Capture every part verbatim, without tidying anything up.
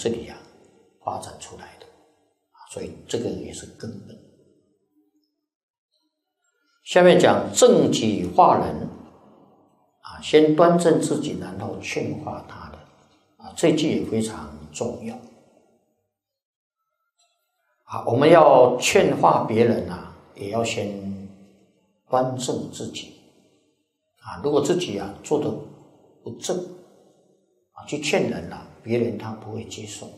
这里啊发展出来的，所以这个也是根本。下面讲正己化人啊，先端正自己，然后劝化他人啊，这句也非常重要啊。我们要劝化别人啊，也要先端正自己啊。如果自己啊做得不正啊，去劝人啊，别人他不会接受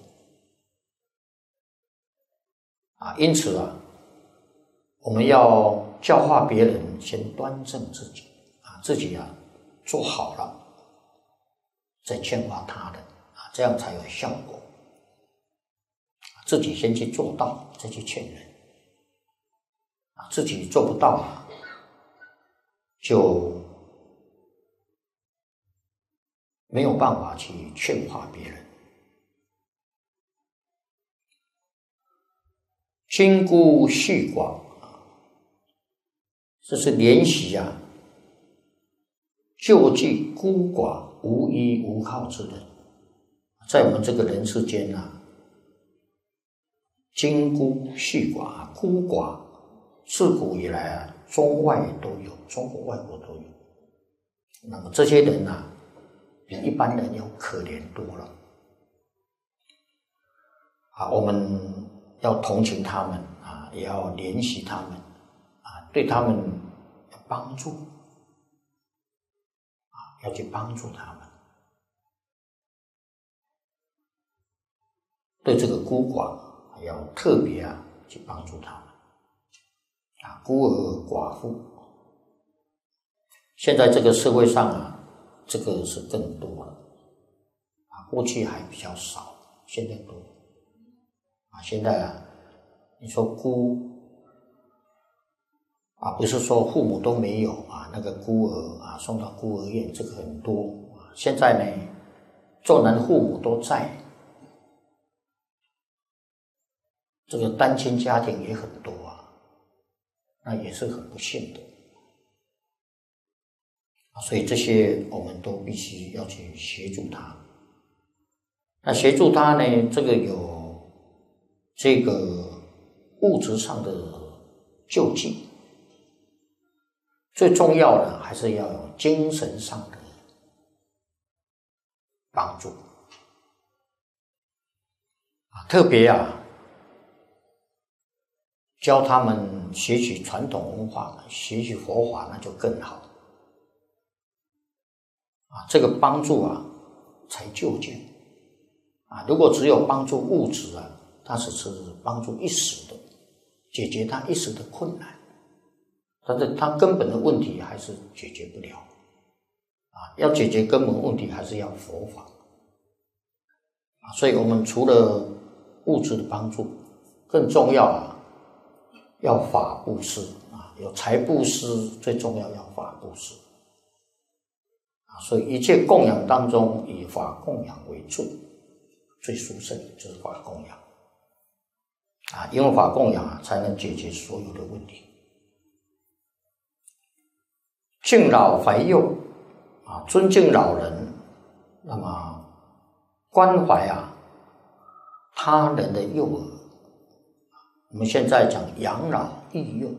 啊。因此啊，我们要教化别人，先端正自己啊，自己啊做好了，再劝化他人啊，这样才有效果。自己先去做到，再去劝人啊，自己做不到啊，就没有办法去劝化别人。亲孤恤寡，这是怜惜啊救济孤寡无依无靠之人。在我们这个人世间啊，亲孤恤寡，孤寡自古以来啊，中外都有，中国外国都有。那么这些人啊，比一般人要可怜多了啊，我们要同情他们啊，也要怜惜他们啊，对他们要帮助啊，要去帮助他们。对这个孤寡要特别啊去帮助他们啊，孤儿寡妇，现在这个社会上啊，这个是更多了啊，过去还比较少，现在多啊。现在啊，你说孤啊，不是说父母都没有啊，那个孤儿啊送到孤儿院，这个很多啊。现在呢，纵然父母都在，这个单亲家庭也很多啊，那也是很不幸的。所以这些我们都必须要去协助他。那协助他呢，这个有这个物质上的救济，最重要的还是要有精神上的帮助啊，特别啊，教他们学习传统文化，学习佛法，那就更好啊。这个帮助啊，才究竟啊。如果只有帮助物质啊，它只是帮助一时的，解决他一时的困难，但是他根本的问题还是解决不了啊。要解决根本问题，还是要佛法啊。所以我们除了物质的帮助，更重要啊，要法布施啊，有财布施，最重要要法布施啊。所以一切供养当中，以法供养为主，最殊胜的就是法供养啊，因为法供养啊，才能解决所有的问题。敬老怀幼啊，尊敬老人，那么关怀啊他人的幼儿。我们现在讲养老育幼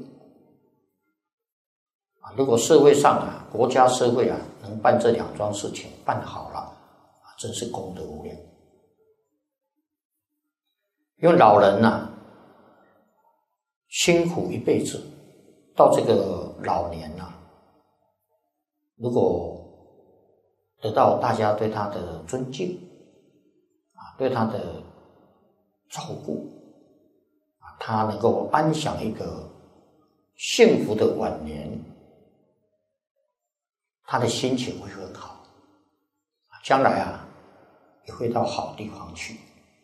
啊，如果社会上啊，国家社会啊，能办这两桩事情办好了啊，真是功德无量。因为老人啊，辛苦一辈子，到这个老年啊，如果得到大家对他的尊敬啊，对他的照顾啊，他能够安享一个幸福的晚年，他的心情会很好，将来啊也会到好地方去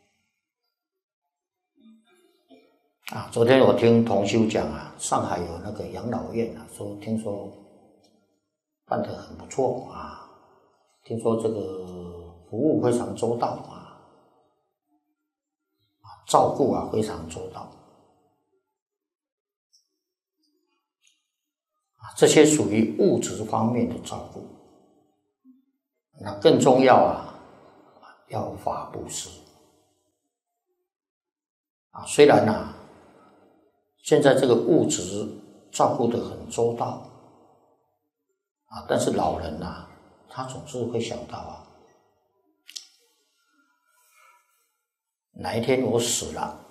啊。昨天我听同修讲啊，上海有那个养老院啊，说听说办得很不错啊，听说这个服务非常周到啊，照顾啊非常周到啊，这些属于物质方面的照顾。那更重要啊，要法布施啊，虽然啊，现在这个物质照顾得很周到啊，但是老人啊，他总是会想到啊，哪一天我死了，